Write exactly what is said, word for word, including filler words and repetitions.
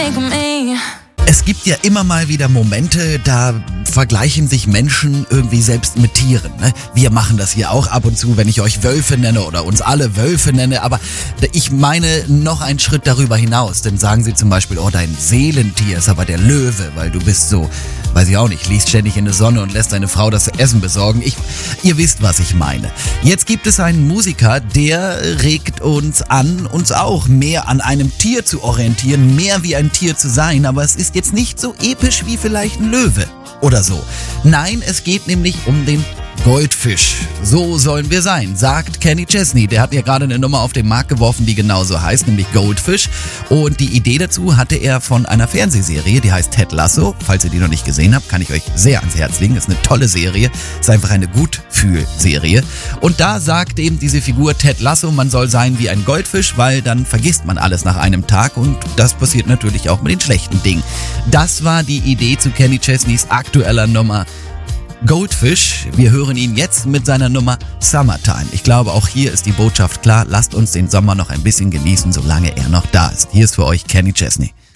think of me. Es gibt ja immer mal wieder Momente, da vergleichen sich Menschen irgendwie selbst mit Tieren. Ne? Wir machen das hier auch ab und zu, wenn ich euch Wölfe nenne oder uns alle Wölfe nenne. Aber ich meine noch einen Schritt darüber hinaus. Denn sagen sie zum Beispiel, oh, dein Seelentier ist aber der Löwe, weil du bist so, weiß ich auch nicht, liegst ständig in der Sonne und lässt deine Frau das Essen besorgen. Ich, ihr wisst, was ich meine. Jetzt gibt es einen Musiker, der regt uns an, uns auch mehr an einem Tier zu orientieren, mehr wie ein Tier zu sein. Aber es ist jetzt nicht so episch wie vielleicht ein Löwe oder so. Nein, es geht nämlich um den Goldfisch. So sollen wir sein, sagt Kenny Chesney. Der hat ja gerade eine Nummer auf den Markt geworfen, die genauso heißt, nämlich Goldfish. Und die Idee dazu hatte er von einer Fernsehserie, die heißt Ted Lasso. Falls ihr die noch nicht gesehen habt, kann ich euch sehr ans Herz legen. Ist eine tolle Serie. Ist einfach eine Gutfühl-Serie. Und da sagt eben diese Figur Ted Lasso, man soll sein wie ein Goldfisch, weil dann vergisst man alles nach einem Tag. Und das passiert natürlich auch mit den schlechten Dingen. Das war die Idee zu Kenny Chesneys aktueller Nummer Goldfish. Wir hören ihn jetzt mit seiner Nummer Summertime. Ich glaube, auch hier ist die Botschaft klar. Lasst uns den Sommer noch ein bisschen genießen, solange er noch da ist. Hier ist für euch Kenny Chesney.